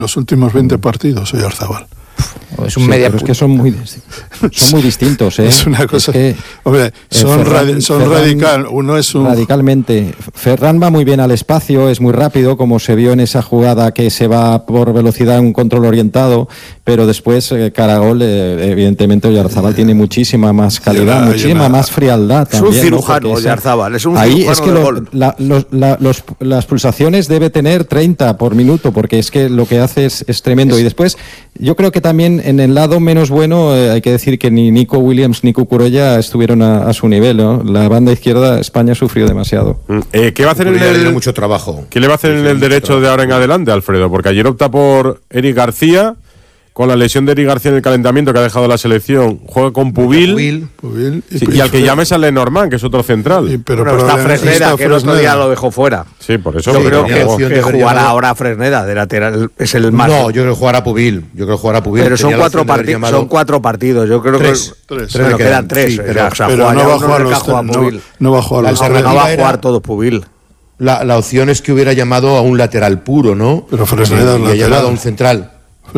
Los últimos 20 partidos, Oyarzabal. Es un media. Pero es que son muy distintos, ¿eh? Es una cosa. Es que, hombre, son radical. Uno es un. Radicalmente. Ferran va muy bien al espacio, es muy rápido, como se vio en esa jugada que se va por velocidad en un control orientado, pero después, cara a gol, evidentemente Oyarzabal tiene muchísima más calidad, muchísima más frialdad. Es también, un cirujano, ¿no? Oyarzabal. Es un ahí cirujano es que de gol. las pulsaciones debe tener 30 por minuto, porque es que lo que hace es tremendo. Y después, yo creo que también en el lado menos bueno, hay que decir que ni Nico Williams ni Cucurella estuvieron a su nivel, ¿no? La banda izquierda, España sufrió demasiado. ¿Qué va a hacer mucho trabajo? ¿Qué le va a hacer en el derecho de ahora en adelante, Alfredo? Porque ayer opta por Eric García, con la lesión de Eric García en el calentamiento que ha dejado la selección, juega con Pubil y al que llames a Lenormand, que es otro central. Pero está Fresneda, que el otro día lo dejó fuera. Sí, por eso. Yo creo que jugará ahora Fresneda de lateral, es el más. No, yo creo que jugará Pubil. Pero son 4 partidos. Yo creo que bueno, quedan 3. Sí, pero no va a jugar no va a jugar todo Pubil. La opción es que hubiera llamado a un lateral puro, ¿no? Pero Fresneda y ha llamado a un central.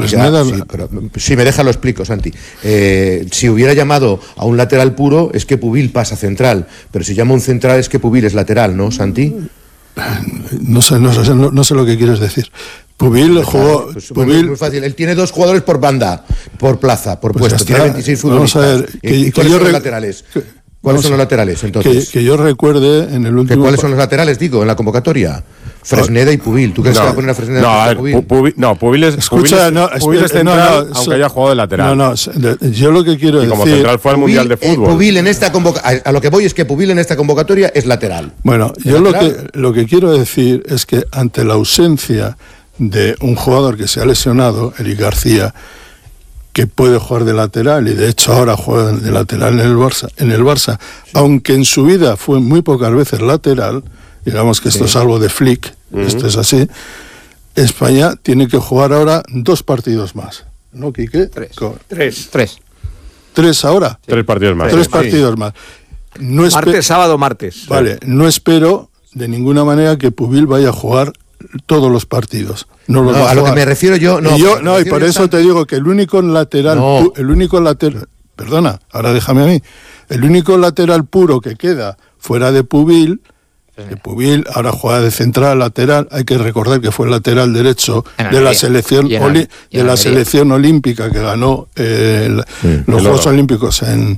Si me deja lo explico, Santi. Si hubiera llamado a un lateral puro es que Pubil pasa central, pero si llama a un central es que Pubil es lateral, ¿no, Santi? No sé lo que quieres decir. Pubil jugó. Pubil es muy fácil. Él tiene 2 jugadores por banda, por plaza, por puesto. Tiene 26 futbolistas. Vamos a ver. ¿Cuáles son los laterales? ¿Cuáles son los laterales, entonces? Que yo recuerde en el último. ¿Cuáles son los laterales, digo, en la convocatoria? Fresneda y Pubil. ¿Tú crees que va a poner a Fresneda? Pubil es. Escucha, Pubil es central, aunque haya jugado de lateral. Yo lo que quiero decir. Como central fue al Mundial de Fútbol. Pubil en esta a lo que voy es que Pubil en esta convocatoria es lateral. Bueno, yo lo que quiero decir es que ante la ausencia de un jugador que se ha lesionado, Eric García, que puede jugar de lateral y de hecho ahora juega de lateral en el Barça, aunque en su vida fue muy pocas veces lateral, digamos que esto es algo de Flick, esto es así. España tiene que jugar ahora 2 partidos más, ¿no, Quique? 3 ahora. 3 partidos más. 3 partidos más. Martes. Vale, no espero de ninguna manera que Pubil vaya a jugar todos los partidos. A lo que me refiero yo. Y por eso te digo que el único lateral. Perdona, ahora déjame a mí. El único lateral puro que queda fuera de Pubil, que Pubil ahora juega de central lateral, hay que recordar que fue el lateral derecho de la selección olímpica que ganó los Juegos Olímpicos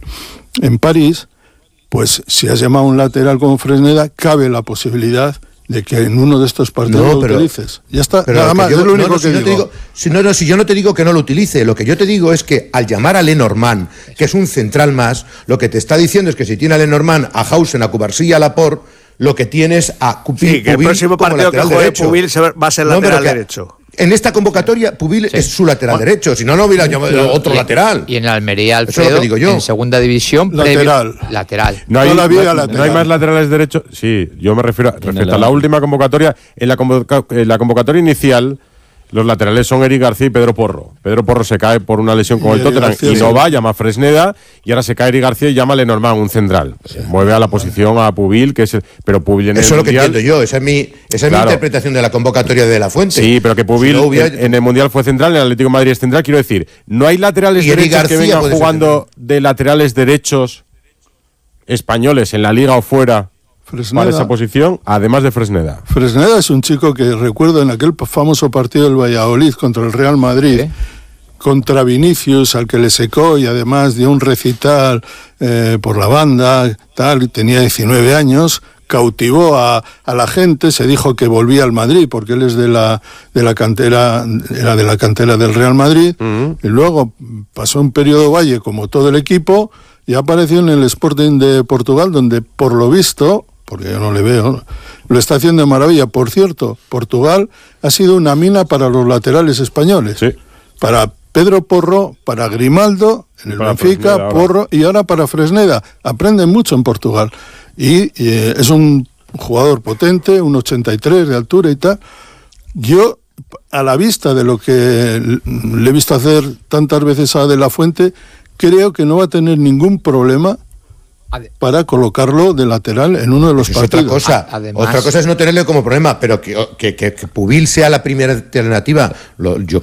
en París. Pues si has llamado a un lateral como Fresneda, cabe la posibilidad de que en uno de estos partidos lo utilices. Ya está, nada más, es lo único que digo. Si yo no te digo que no lo utilice, lo que yo te digo es que al llamar a Lenormand, que es un central más, lo que te está diciendo es que si tiene a Lenormand, a Hausen, a Cubarsí y a Laporte, lo que tienes a Pubil, que el próximo partido que juegue Pubil va a ser lateral derecho. En esta convocatoria, Pubil es su lateral derecho, si no hubiera llamado otro lateral. Y en Almería, Alfredo, eso es lo que digo yo. En segunda división, lateral. No hay más laterales derechos. Sí, yo me refiero respecto a la última convocatoria. En la convocatoria inicial, los laterales son Eric García y Pedro Porro. Pedro Porro se cae por una lesión con el Tottenham y no va, llama a Fresneda, y ahora se cae Eric García y llama a Lenormand, un central. Mueve a la posición a Pubil, pero Pubil en el Mundial... Eso es lo que entiendo yo, esa es mi interpretación de la convocatoria de La Fuente. Sí, pero que Pubil en el Mundial fue central, en el Atlético de Madrid es central, quiero decir, no hay laterales derechos que vengan jugando de laterales derechos españoles en la Liga o fuera... Fresneda, para esa posición, además de Fresneda. Fresneda es un chico que recuerdo en aquel famoso partido del Valladolid contra el Real Madrid, contra Vinicius, al que le secó y además dio un recital por la banda, tenía 19 años, cautivó a la gente, se dijo que volvía al Madrid porque él es de la cantera, era de la cantera del Real Madrid, y luego pasó un periodo Valle como todo el equipo y apareció en el Sporting de Portugal, donde por lo visto, porque yo no le veo, lo está haciendo de maravilla. Por cierto, Portugal ha sido una mina para los laterales españoles. Sí. Para Pedro Porro, para Grimaldo, en el Benfica, Porro, y ahora para Fresneda. Aprenden mucho en Portugal. Y es un jugador potente, un 83 de altura y tal. Yo, a la vista de lo que le he visto hacer tantas veces a De La Fuente, creo que no va a tener ningún problema para colocarlo de lateral en uno de los partidos. Otra cosa es no tenerle como problema, pero que Pubil sea la primera alternativa, yo